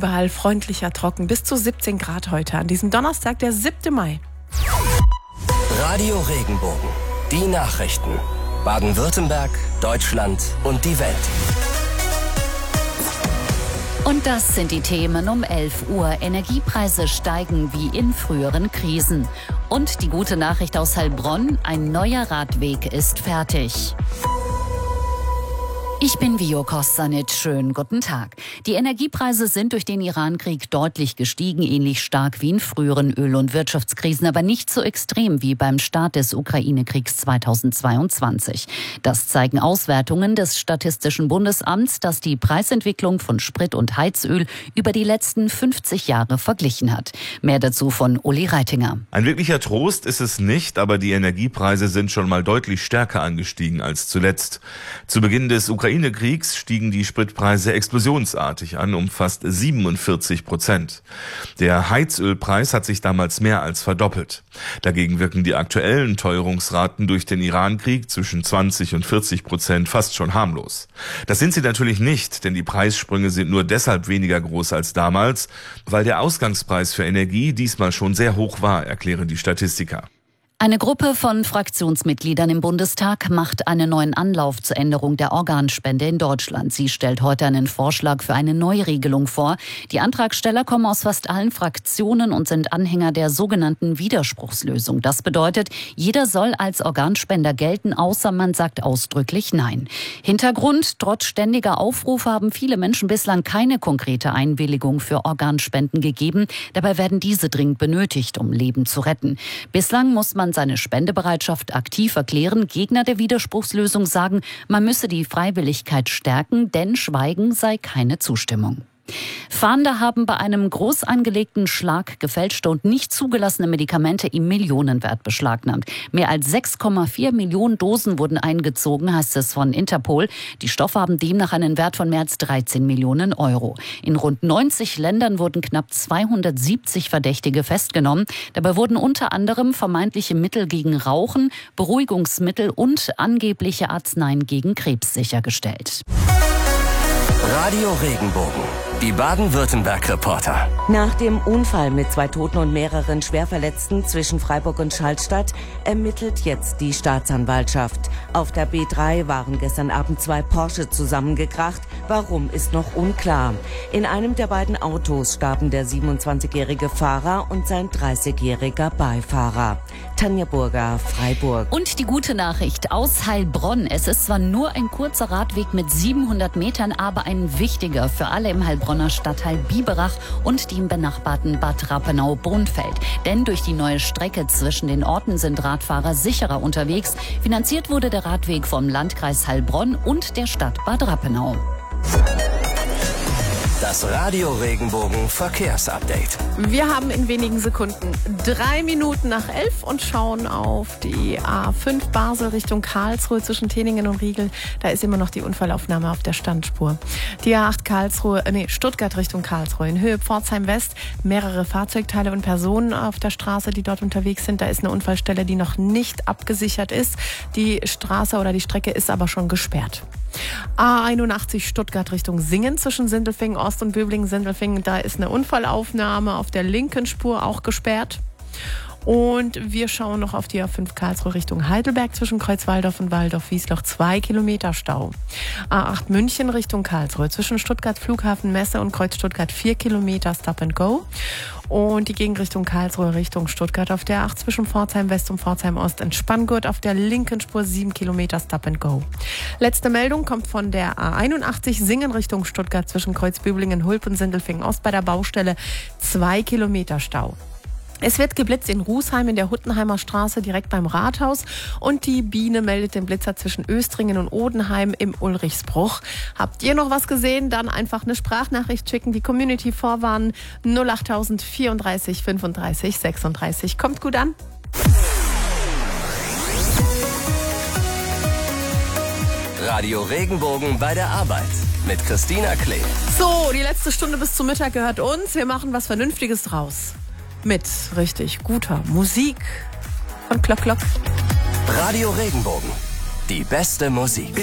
überall freundlicher trocken. Bis zu 17 Grad heute an diesem Donnerstag, der 7. Mai. Radio Regenbogen. Die Nachrichten. Baden-Württemberg, Deutschland und die Welt. Und das sind die Themen um 11 Uhr. Energiepreise steigen wie in früheren Krisen. Und die gute Nachricht aus Heilbronn, ein neuer Radweg ist fertig. Ich bin Vio Kostanic. Schönen guten Tag. Die Energiepreise sind durch den Iran-Krieg deutlich gestiegen, ähnlich stark wie in früheren Öl- und Wirtschaftskrisen, aber nicht so extrem wie beim Start des Ukraine-Kriegs 2022. Das zeigen Auswertungen des Statistischen Bundesamts, das die Preisentwicklung von Sprit und Heizöl über die letzten 50 Jahre verglichen hat. Mehr dazu von Uli Reitinger. Ein wirklicher Trost ist es nicht, aber die Energiepreise sind schon mal deutlich stärker angestiegen als zuletzt. Zu Beginn des Ukraine-Kriegs stiegen die Spritpreise explosionsartig an, um fast 47%. Der Heizölpreis hat sich damals mehr als verdoppelt. Dagegen wirken die aktuellen Teuerungsraten durch den Iran-Krieg zwischen 20 und 40% fast schon harmlos. Das sind sie natürlich nicht, denn die Preissprünge sind nur deshalb weniger groß als damals, weil der Ausgangspreis für Energie diesmal schon sehr hoch war, erklären die Statistiker. Eine Gruppe von Fraktionsmitgliedern im Bundestag macht einen neuen Anlauf zur Änderung der Organspende in Deutschland. Sie stellt heute einen Vorschlag für eine Neuregelung vor. Die Antragsteller kommen aus fast allen Fraktionen und sind Anhänger der sogenannten Widerspruchslösung. Das bedeutet, jeder soll als Organspender gelten, außer man sagt ausdrücklich Nein. Hintergrund: Trotz ständiger Aufrufe haben viele Menschen bislang keine konkrete Einwilligung für Organspenden gegeben. Dabei werden diese dringend benötigt, um Leben zu retten. Bislang muss man seine Spendebereitschaft aktiv erklären. Gegner der Widerspruchslösung sagen, man müsse die Freiwilligkeit stärken, denn Schweigen sei keine Zustimmung. Fahnder haben bei einem groß angelegten Schlag gefälschte und nicht zugelassene Medikamente im Millionenwert beschlagnahmt. Mehr als 6,4 Millionen Dosen wurden eingezogen, heißt es von Interpol. Die Stoffe haben demnach einen Wert von mehr als 13 Millionen Euro. In rund 90 Ländern wurden knapp 270 Verdächtige festgenommen. Dabei wurden unter anderem vermeintliche Mittel gegen Rauchen, Beruhigungsmittel und angebliche Arzneien gegen Krebs sichergestellt. Radio Regenbogen. Die Baden-Württemberg-Reporter. Nach dem Unfall mit 2 Toten und mehreren Schwerverletzten zwischen Freiburg und Schallstadt ermittelt jetzt die Staatsanwaltschaft. Auf der B3 waren gestern Abend 2 Porsche zusammengekracht. Warum, ist noch unklar. In einem der beiden Autos starben der 27-jährige Fahrer und sein 30-jähriger Beifahrer. Tanja Burger, Freiburg. Und die gute Nachricht aus Heilbronn. Es ist zwar nur ein kurzer Radweg mit 700 Metern, aber ein wichtiger für alle im Heilbronner Stadtteil Biberach und die im benachbarten Bad Rappenau-Brunfeld. Denn durch die neue Strecke zwischen den Orten sind Radfahrer sicherer unterwegs. Finanziert wurde der Radweg vom Landkreis Heilbronn und der Stadt Bad Rappenau. Das Radio Regenbogen Verkehrsupdate. Wir haben in wenigen Sekunden 3 Minuten nach 11 und schauen auf die A5 Basel Richtung Karlsruhe zwischen Teningen und Riegel. Da ist immer noch die Unfallaufnahme auf der Standspur. Die A8 Stuttgart Richtung Karlsruhe in Höhe Pforzheim West. Mehrere Fahrzeugteile und Personen auf der Straße, die dort unterwegs sind. Da ist eine Unfallstelle, die noch nicht abgesichert ist. Die Straße oder die Strecke ist aber schon gesperrt. A81 Stuttgart Richtung Singen zwischen Sindelfingen Ost und Böblingen-Sindelfingen. Da ist eine Unfallaufnahme auf der linken Spur auch gesperrt. Und wir schauen noch auf die A5 Karlsruhe Richtung Heidelberg zwischen Kreuzwaldorf und Waldorf-Wiesloch. 2 Kilometer Stau. A8 München Richtung Karlsruhe zwischen Stuttgart Flughafen Messe und Kreuz Stuttgart 4 Kilometer Stop and Go. Und die Gegenrichtung Karlsruhe Richtung Stuttgart auf der 8 zwischen Pforzheim West und Pforzheim Ost in Spanngurt auf der linken Spur 7 Kilometer Stop and Go. Letzte Meldung kommt von der A81 Singen Richtung Stuttgart zwischen Kreuzbüblingen, Hulp und Sindelfingen Ost bei der Baustelle 2 Kilometer Stau. Es wird geblitzt in Rußheim in der Huttenheimer Straße direkt beim Rathaus und die Biene meldet den Blitzer zwischen Östringen und Odenheim im Ulrichsbruch. Habt ihr noch was gesehen? Dann einfach eine Sprachnachricht schicken, die Community vorwarnen 08000 34 35 36. Kommt gut an. Radio Regenbogen bei der Arbeit mit Christina Klee. So, die letzte Stunde bis zum Mittag gehört uns. Wir machen was Vernünftiges draus. Mit richtig guter Musik von Klock Klock. Radio Regenbogen. Die beste Musik.